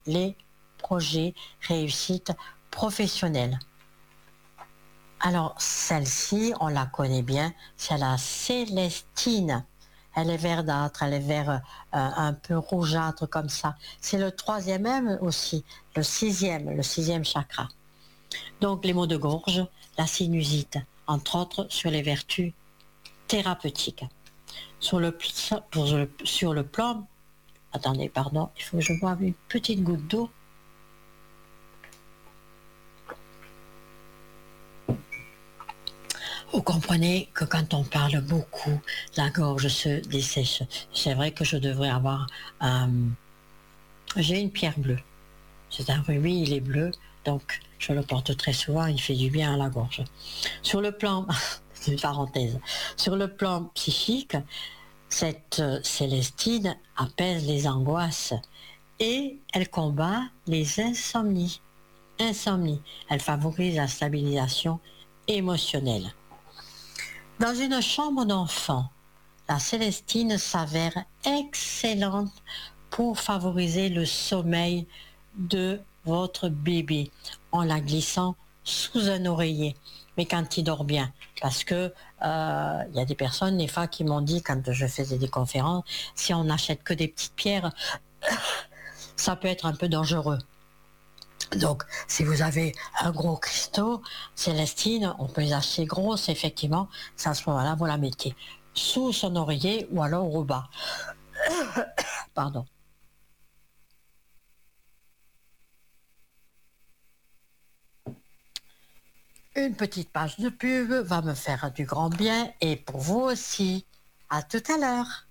les projets réussite professionnelle. Alors, celle-ci, on la connaît bien, c'est la Célestine. Elle est verdâtre, elle est vert un peu rougeâtre comme ça. C'est le troisième M aussi, le sixième chakra. Donc, les maux de gorge, la sinusite, entre autres, sur les vertus thérapeutiques. Sur le plan, attendez, pardon, il faut que je boive une petite goutte d'eau. Vous comprenez que quand on parle beaucoup, la gorge se dessèche. C'est vrai que je devrais avoir j'ai une pierre bleue. C'est un rubis, il est bleu, donc je le porte très souvent, il fait du bien à la gorge. Sur le plan, c'est une parenthèse, sur le plan psychique, cette Célestine apaise les angoisses et elle combat les insomnies. Elle favorise la stabilisation émotionnelle. Dans une chambre d'enfant, la Célestine s'avère excellente pour favoriser le sommeil de votre bébé en la glissant sous un oreiller, mais quand il dort bien. Parce que y a des personnes, des fois, qui m'ont dit, quand je faisais des conférences, si on n'achète que des petites pierres, ça peut être un peu dangereux. Donc, si vous avez un gros cristaux, Célestine, on peut les acheter grosses, effectivement, c'est à ce moment-là, vous la mettez sous son oreiller ou alors au bas. Pardon. Une petite page de pub va me faire du grand bien et pour vous aussi. À tout à l'heure.